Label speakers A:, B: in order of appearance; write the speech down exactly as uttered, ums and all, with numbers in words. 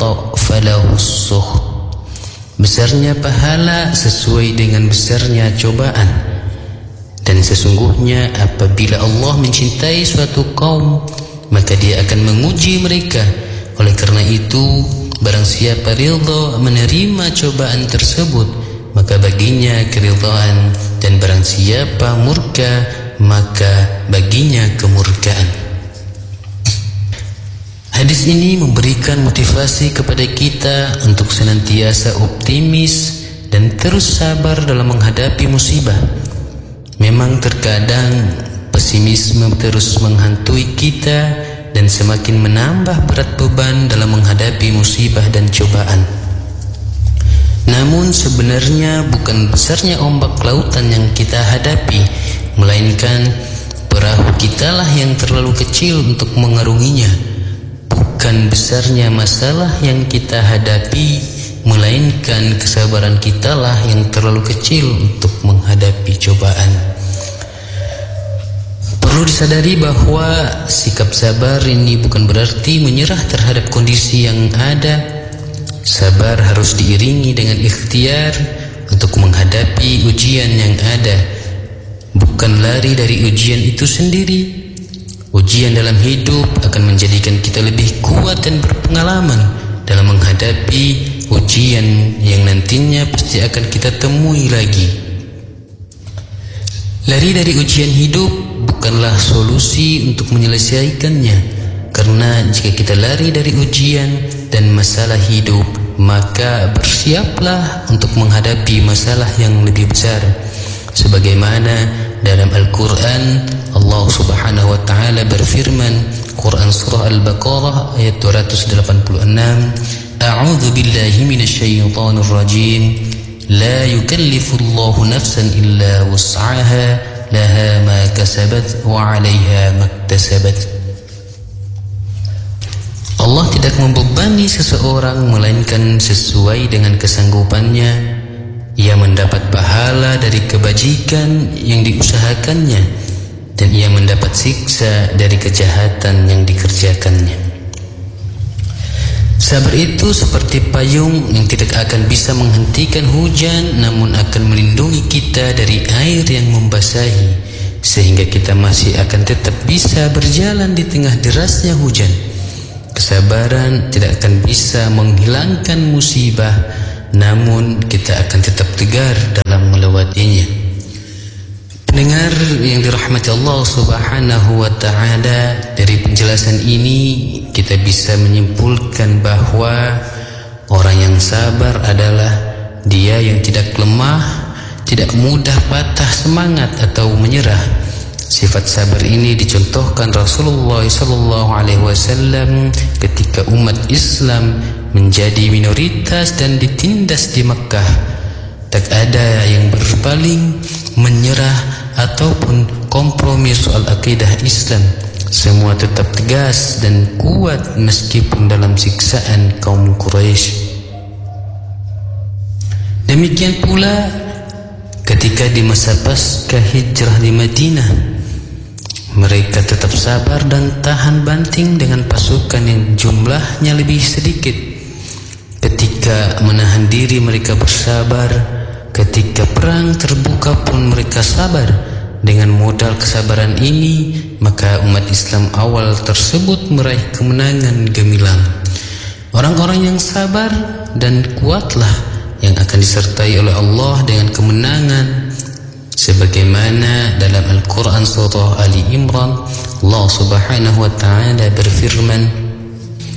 A: yu'ta falahu as-sukht. Besarnya pahala sesuai dengan besarnya cobaan. Dan sesungguhnya apabila Allah mencintai suatu kaum, maka Dia akan menguji mereka. Oleh karena itu, barang siapa ridha menerima cobaan tersebut, maka baginya keridhaan, dan barang siapa murka, maka baginya kemurkaan. Hadis ini memberikan motivasi kepada kita untuk senantiasa optimis dan terus sabar dalam menghadapi musibah. Memang terkadang pesimisme terus menghantui kita dan semakin menambah berat beban dalam menghadapi musibah dan cobaan. Namun sebenarnya bukan besarnya ombak lautan yang kita hadapi, melainkan perahu kitalah yang terlalu kecil untuk mengarunginya. Bukan besarnya masalah yang kita hadapi, melainkan kesabaran kitalah yang terlalu kecil untuk menghadapi cobaan. Perlu disadari bahwa sikap sabar ini bukan berarti menyerah terhadap kondisi yang ada. Sabar harus diiringi dengan ikhtiar untuk menghadapi ujian yang ada, bukan lari dari ujian itu sendiri. Ujian dalam hidup akan menjadikan kita lebih kuat dan berpengalaman dalam menghadapi ujian yang nantinya pasti akan kita temui lagi. Lari dari ujian hidup bukanlah solusi untuk menyelesaikannya, karena jika kita lari dari ujian dan masalah hidup, maka bersiaplah untuk menghadapi masalah yang lebih besar. Sebagaimana dalam Al-Quran Allah subhanahu wa ta'ala berfirman, Quran surah Al-Baqarah ayat dua ratus delapan puluh enam, A'udzu billahi minasyaitonir rajim, La yukallifullahu nafsan illa wus'aha, laha ma kasabat wa 'alaiha maktasabat. Allah tidak membebani seseorang melainkan sesuai dengan kesanggupannya. Ia mendapat pahala dari kebajikan yang diusahakannya, dan ia mendapat siksa dari kejahatan yang dikerjakannya. Sabar itu seperti payung yang tidak akan bisa menghentikan hujan, namun akan melindungi kita dari air yang membasahi, sehingga kita masih akan tetap bisa berjalan di tengah derasnya hujan. Kesabaran tidak akan bisa menghilangkan musibah, namun kita akan tetap tegar dalam melewatinya. Pendengar yang dirahmati Allah subhanahu wa ta'ala, dari penjelasan ini kita bisa menyimpulkan bahwa orang yang sabar adalah dia yang tidak lemah, tidak mudah patah semangat atau menyerah. Sifat sabar ini dicontohkan Rasulullah sallallahu alaihi wasallam ketika umat Islam menjadi minoritas dan ditindas di Makkah. Tak ada yang berpaling, menyerah ataupun kompromi soal akidah Islam. Semua tetap tegas dan kuat meskipun dalam siksaan kaum Quraisy. Demikian pula ketika di masa pasca hijrah di Madinah, mereka tetap sabar dan tahan banting dengan pasukan yang jumlahnya lebih sedikit. Ketika menahan diri mereka bersabar, ketika perang terbuka pun mereka sabar. Dengan modal kesabaran ini, maka umat Islam awal tersebut meraih kemenangan gemilang. Orang-orang yang sabar dan kuatlah yang akan disertai oleh Allah dengan kemenangan. Sebagaimana dalam Al-Quran surah Ali Imran, Allah subhanahu wa ta'ala berfirman,